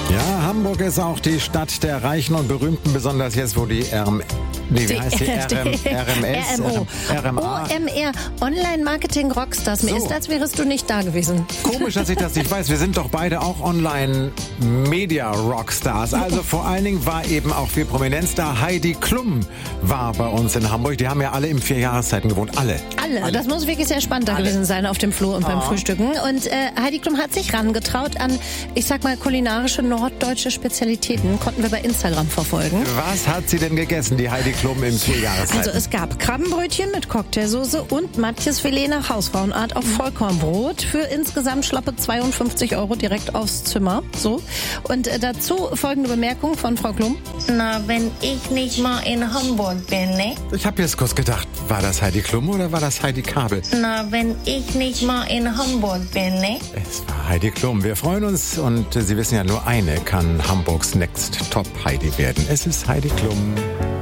Ja, Hamburg ist auch die Stadt der Reichen und Berühmten, besonders jetzt, wo die RMO. OMR, Online-Marketing-Rockstars. Mir ist, als wärst du nicht da gewesen. Komisch, dass ich das nicht weiß. Wir sind doch beide auch Online-Media-Rockstars. Also vor allen Dingen war eben auch viel Prominenz da. Heidi Klum war bei uns in Hamburg. Die haben ja alle im 4 Jahreszeiten gewohnt. Alle. Das muss wirklich sehr spannend da gewesen sein auf dem Flur und beim Frühstücken. Und Heidi Klum hat sich rangetraut an, ich sag mal, kulinarische norddeutsche Spezialitäten. Konnten wir bei Instagram verfolgen. Was hat sie denn gegessen, die Heidi Klum im 4 Jahreszeiten? Also es gab Krabbenbrötchen mit Cocktailsoße und Matjesfilet nach Hausfrauenart auf Vollkornbrot für insgesamt schlappe 52 € direkt aufs Zimmer. So. Und dazu folgende Bemerkung von Frau Klum. Na, wenn ich nicht mal in Hamburg bin, ne? Ich habe jetzt kurz gedacht, war das Heidi Klum oder war das Heidi Kabel? Na, wenn ich nicht mal in Hamburg bin, ne? Es war Heidi Klum. Wir freuen uns und Sie wissen ja, nur eine kann Hamburgs Next Top Heidi werden. Es ist Heidi Klum.